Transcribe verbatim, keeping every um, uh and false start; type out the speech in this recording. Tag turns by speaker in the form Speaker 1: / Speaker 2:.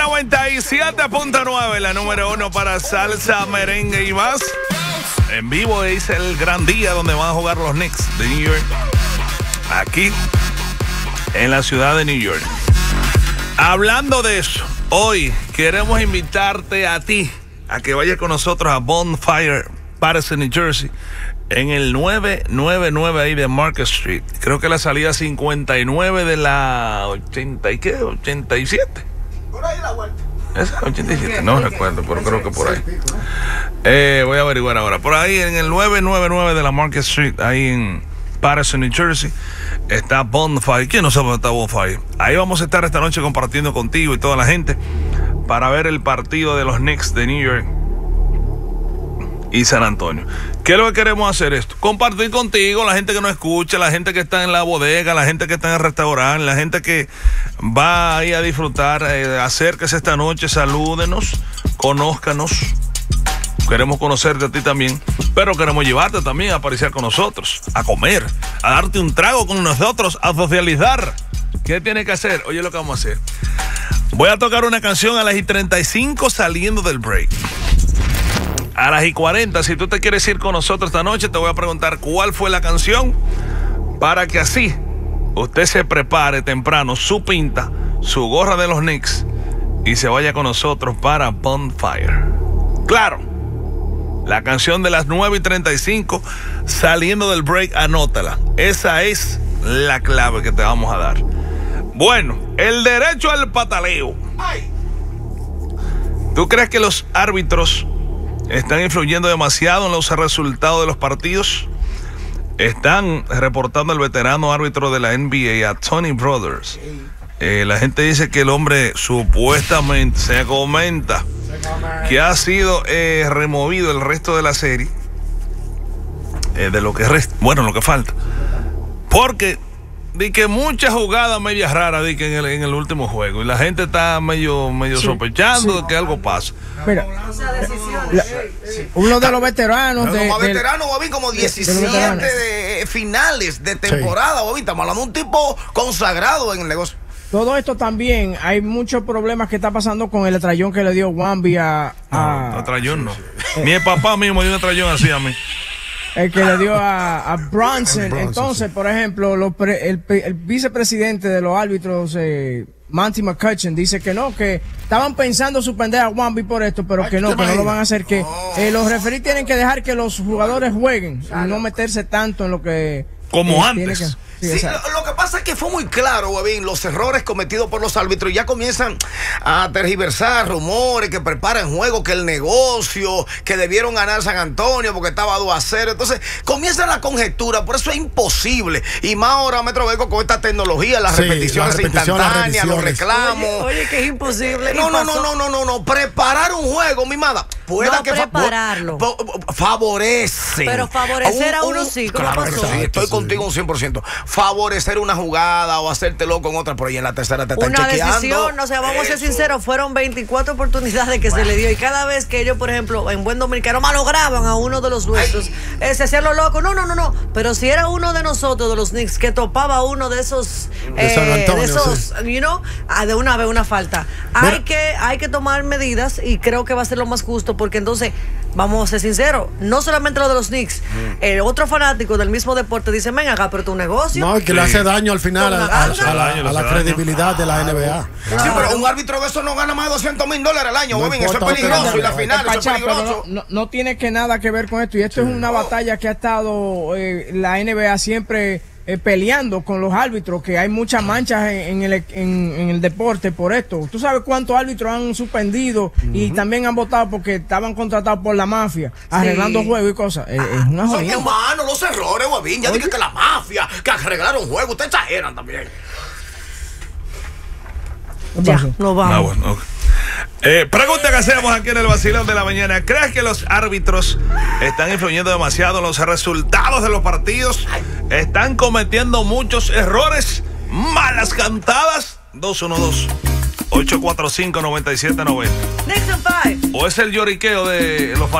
Speaker 1: noventa y siete punto nueve, la número uno para salsa, merengue y más. En vivo es el gran día donde van a jugar los Knicks de New York, aquí en la ciudad de New York. Hablando de eso, hoy queremos invitarte a ti a que vayas con nosotros a Bonfire Patterson, New Jersey, en el nueve noventa y nueve ahí de Market Street. Creo que la salida cincuenta y nueve de la ochenta y qué, ochenta y siete.
Speaker 2: Por ahí la vuelta.
Speaker 1: ¿Esa? ochenta y siete, no recuerdo, pero creo que por ahí. Eh, voy a averiguar ahora. Por ahí en el nueve noventa y nueve de la Market Street, ahí en Patterson, New Jersey, está Bonfire. ¿Quién no sabe dónde está Bonfire? Ahí vamos a estar esta noche compartiendo contigo y toda la gente para ver el partido de los Knicks de New York y San Antonio. ¿Qué es lo que queremos hacer esto? Compartir contigo, la gente que nos escucha, la gente que está en la bodega, la gente que está en el restaurante, la gente que va ahí a disfrutar. Eh, acérquese esta noche, salúdenos, conózcanos. Queremos conocerte a ti también, pero queremos llevarte también a aparecer con nosotros, a comer, a darte un trago con nosotros, a socializar. ¿Qué tiene que hacer? Oye, lo que vamos a hacer. Voy a tocar una canción a las y treinta y cinco saliendo del break. A las y cuarenta, si tú te quieres ir con nosotros esta noche, te voy a preguntar cuál fue la canción para que así usted se prepare temprano su pinta, su gorra de los Knicks y se vaya con nosotros para Bonfire. Claro, la canción de las nueve y treinta y cinco saliendo del break, anótala. Esa es la clave que te vamos a dar. Bueno, el derecho al pataleo. ¿Tú crees que los árbitros están influyendo demasiado en los resultados de los partidos? Están reportando el veterano árbitro de la N B A, a Tony Brothers. Eh, la gente dice que el hombre supuestamente, se comenta, que ha sido eh, removido el resto de la serie, eh, de lo que resta, bueno, lo que falta, porque di que muchas jugadas medias raras di que en el, en el último juego, y la gente está medio, medio sí, sospechando sí. de que algo pasa.
Speaker 3: Mira, la, uno de los veteranos de,
Speaker 2: como veterano, Bobby, como diecisiete de, de finales de temporada, sí. Bobby, estamos hablando de un tipo consagrado en el negocio.
Speaker 3: Todo esto también, hay muchos problemas que está pasando con el trayón que le dio Wamby a... a
Speaker 1: no, trayón no. Eh, Mi papá mismo dio un trayón así a mí.
Speaker 3: El que le dio a, a Bronson. Bronson. Entonces, sí. por ejemplo, lo pre, el, el vicepresidente de los árbitros, eh, Monty McCutcheon, dice que no, que estaban pensando suspender a Wamby por esto, pero Ay, que no, que no lo van a hacer, que eh, los referees tienen que dejar que los jugadores jueguen claro. y no meterse tanto en lo que...
Speaker 1: Como
Speaker 3: eh,
Speaker 1: antes.
Speaker 3: Que,
Speaker 2: sí, sí, lo, lo que pasa es que fue muy claro, Webin, los errores cometidos por los árbitros. Ya comienzan a tergiversar rumores que preparan juegos, que el negocio, que debieron ganar San Antonio porque estaba dos a cero. Entonces comienza la conjetura, por eso es imposible. Y más ahora, Metro Beco, con esta tecnología, las sí, repeticiones la repetición, instantáneas, los reclamos.
Speaker 4: Oye, oye, que es imposible.
Speaker 2: No, no, no, no, no, no, no. Preparar un juego, mi mada, pueda
Speaker 4: no
Speaker 2: que
Speaker 4: prepararlo.
Speaker 2: Fa favorece.
Speaker 4: Pero favorecer a, un, a uno sí, ¿cómo
Speaker 2: claro,
Speaker 4: pasó?
Speaker 2: Sí, estoy contigo un cien por ciento. Favorecer una jugada o hacerte loco en otra, pero ya en la tercera te están
Speaker 4: una
Speaker 2: chequeando.
Speaker 4: Decisión, o sea, vamos Eso. a ser sinceros, fueron veinticuatro oportunidades que bueno. se le dio y cada vez que ellos, por ejemplo, en buen dominicano malograban a uno de los nuestros, eh, se hacían los locos. No, no, no, no. Pero si era uno de nosotros, de los Knicks, que topaba a uno de esos,
Speaker 2: de, San Antonio,
Speaker 4: eh, de esos,
Speaker 2: sí.
Speaker 4: you know, de una vez una falta. Hay que, hay que tomar medidas y creo que va a ser lo más justo, porque entonces, vamos a ser sinceros, no solamente lo de los Knicks, mm. el otro fanático del mismo deporte dice, ven acá, pero tu negocio.
Speaker 5: No, que sí. le hace daño al final a, a, a, a la, a la credibilidad de la N B A.
Speaker 2: Claro. Sí, pero un árbitro de eso no gana más de doscientos mil dólares al año, no Bobby, eso es peligroso. No, y la final, eso es peligroso.
Speaker 3: No, no, no tiene que nada que ver con esto. Y esto sí. es una batalla que ha estado eh, la N B A siempre eh, peleando con los árbitros, que hay muchas manchas en, en, el, en, en el deporte por esto. ¿Tú sabes cuántos árbitros han suspendido uh-huh. y también han votado porque estaban contratados por la mafia, arreglando sí. juegos y cosas? Eh, es una
Speaker 2: Son humanos los errores, Bobby. Ya dije que la mafia, que arreglaron juegos, ustedes exageran también.
Speaker 4: Ya, nos vamos.
Speaker 1: Ah, bueno, okay. eh, pregunta que hacemos aquí en el vacilón de la mañana. ¿Crees que los árbitros están influyendo demasiado en los resultados de los partidos? ¿Están cometiendo muchos errores? ¿Malas cantadas? dos uno dos, ocho cuatro cinco, nueve siete nueve cero.
Speaker 4: Nixon five.
Speaker 1: ¿O es el lloriqueo de los